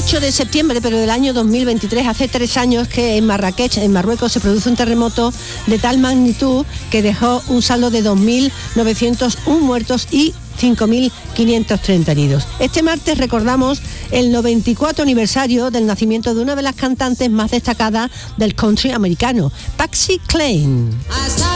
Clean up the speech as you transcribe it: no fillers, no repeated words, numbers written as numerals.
8 de septiembre, pero del año 2023, hace 3 años que en Marrakech, en Marruecos, se produce un terremoto de tal magnitud que dejó un saldo de 2.901 muertos y 5.530 heridos. Este martes recordamos el 94 aniversario del nacimiento de una de las cantantes más destacadas del country americano, Patsy Cline.